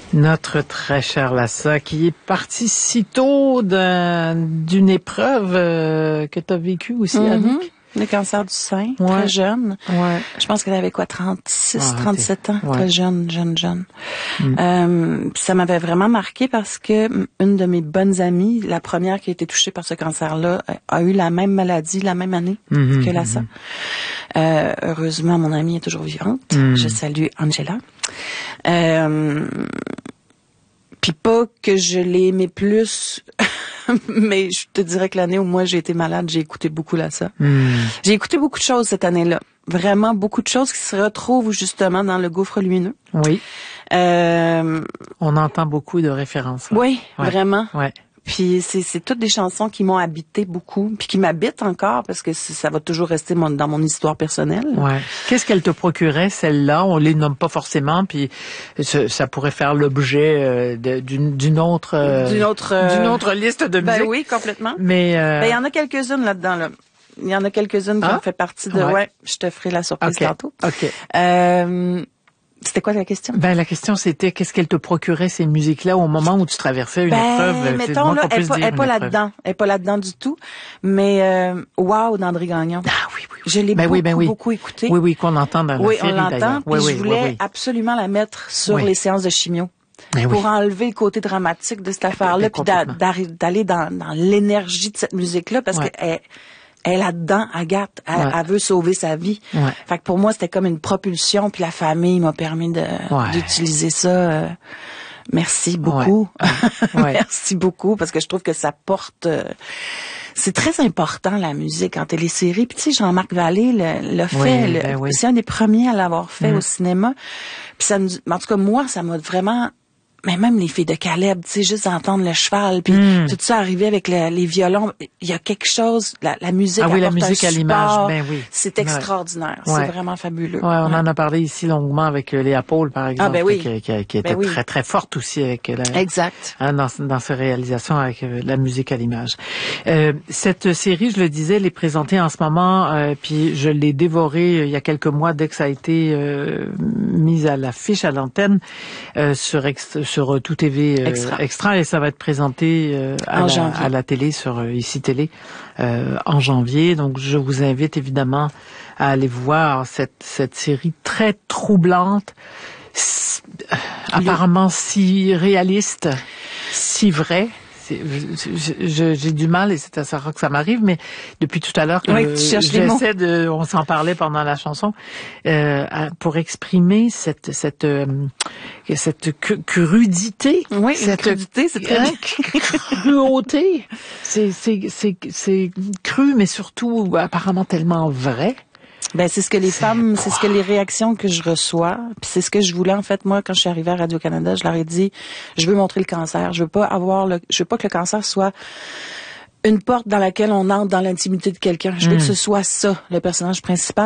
Notre très cher Lassa, qui est parti si tôt d'une épreuve que tu as vécue aussi, Annick. Le cancer du sein, très jeune. Ouais. Je pense qu'elle avait 37 ans, très jeune. Ça m'avait vraiment marqué parce que une de mes bonnes amies, la première qui a été touchée par ce cancer-là, a eu la même maladie la même année que Lassa. Heureusement, mon amie est toujours vivante. Je salue Angela. Puis pas que je l'ai aimé plus, mais je te dirais que l'année où moi j'ai été malade, j'ai écouté beaucoup Lassa. J'ai écouté beaucoup de choses cette année-là. Vraiment beaucoup de choses qui se retrouvent justement dans Le Gouffre lumineux. Oui. On entend beaucoup de références. Là. Oui, vraiment. Ouais. Puis c'est toutes des chansons qui m'ont habité beaucoup, puis qui m'habitent encore parce que ça va toujours rester dans mon histoire personnelle. Ouais. Qu'est-ce qu'elle te procurait celle-là? On les nomme pas forcément, puis ça pourrait faire l'objet d'une autre liste de musique. Ben oui, complètement. Mais il y en a quelques-unes là-dedans là. Il y en a quelques-unes qui ont fait partie de. Ouais, je te ferai la surprise tantôt. OK. C'était quoi la question? Ben, la question, c'était qu'est-ce qu'elle te procurait ces musiques-là au moment où tu traversais une épreuve? Mettons, là, elle est pas là-dedans. Elle est pas là-dedans du tout. Mais, Wow, d'André Gagnon. Ah oui. Je l'ai beaucoup écouté. Oui, qu'on entend dans la série, on l'entend. D'ailleurs. Puis je voulais absolument la mettre sur les séances de chimio. Pour enlever le côté dramatique de cette affaire-là, puis d'aller dans l'énergie de cette musique-là, parce que elle est là-dedans, Agathe, elle veut sauver sa vie. Fait que pour moi, c'était comme une propulsion, puis la famille m'a permis d'utiliser ça. Merci beaucoup. Merci beaucoup, parce que je trouve que ça porte... c'est très important, la musique, en télésérie. Puis tu sais, Jean-Marc Vallée l'a fait. C'est un des premiers à l'avoir fait au cinéma. Puis en tout cas, moi, ça m'a vraiment... Mais même les filles de Caleb, tu sais, juste d'entendre le cheval, puis tout ça arriver avec les violons, il y a quelque chose, la musique apporte la musique à l'image, c'est extraordinaire, c'est vraiment fabuleux. Ouais, on en a parlé ici longuement avec Léa Paul, par exemple, qui était très très forte aussi avec exact. Dans ses réalisations avec la musique à l'image. Cette série, je le disais, elle est présentée en ce moment, puis je l'ai dévorée il y a quelques mois dès que ça a été mise à l'affiche à l'antenne sur Tout TV Extra, et ça va être présenté à la télé sur ICI Télé en janvier. Donc je vous invite évidemment à aller voir cette série très troublante, apparemment si réaliste, si vraie. J'ai du mal, et c'est à ça que ça m'arrive, mais depuis tout à l'heure que on s'en parlait pendant la chanson, pour exprimer cette crudité. Oui, cette crudité, c'est très bien. Cruauté. C'est cru, mais surtout apparemment tellement vrai. Ben c'est ce que les femmes, c'est ce que les réactions que je reçois, puis c'est ce que je voulais en fait moi quand je suis arrivée à Radio-Canada, je leur ai dit je veux montrer le cancer, je veux pas que le cancer soit une porte dans laquelle on entre dans l'intimité de quelqu'un, je veux que ce soit ça le personnage principal.